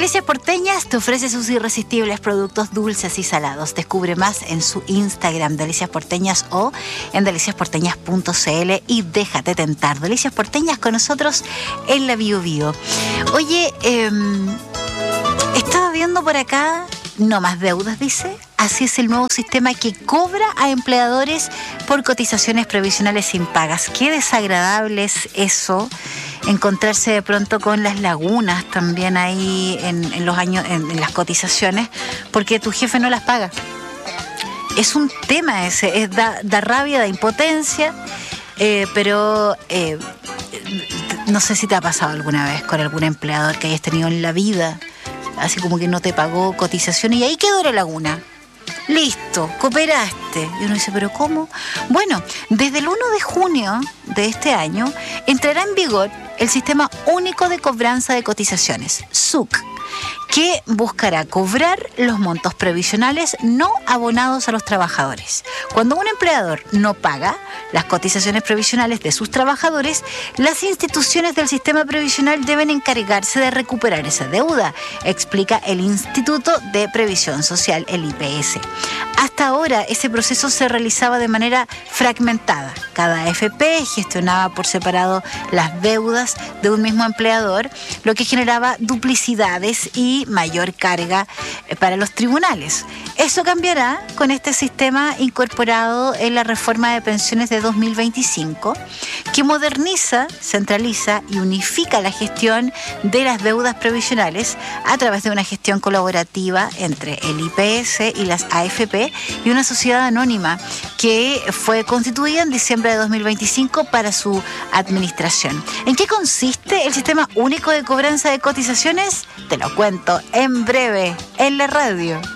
Delicias Porteñas te ofrece sus irresistibles productos dulces y salados. Descubre más en su Instagram, Delicias Porteñas, o en deliciasporteñas.cl y déjate tentar. Delicias Porteñas con nosotros en la Bio Bio. Oye, estaba viendo por acá, no más deudas, dice. Así es el nuevo sistema que cobra a empleadores por cotizaciones previsionales sin pagas. Qué desagradable es eso, encontrarse de pronto con las lagunas también ahí en los años, en las cotizaciones, porque tu jefe no las paga. Es un tema ese, da rabia, da impotencia, pero no sé si te ha pasado alguna vez con algún empleador que hayas tenido en la vida, así como que no te pagó cotización y ahí quedó la laguna. Listo, cooperaste. Y uno dice, ¿pero cómo? Bueno, desde el 1 de junio de este año entrará en vigor el Sistema Único de Cobranza de Cotizaciones, SUC, que buscará cobrar los montos previsionales no abonados a los trabajadores. Cuando un empleador no paga las cotizaciones previsionales de sus trabajadores, las instituciones del sistema previsional deben encargarse de recuperar esa deuda, explica el Instituto de Previsión Social, el IPS. Hasta ahora ese proceso se realizaba de manera fragmentada. Cada AFP gestionaba por separado las deudas de un mismo empleador, lo que generaba duplicidades y mayor carga para los tribunales. Eso cambiará con este sistema incorporado en la reforma de pensiones de 2025, que moderniza, centraliza y unifica la gestión de las deudas previsionales a través de una gestión colaborativa entre el IPS y las AFP y una sociedad anónima que fue constituida en diciembre de 2025 para su administración. ¿En qué consiste el Sistema Único de Cobranza de Cotizaciones? Te lo cuento en breve en la radio.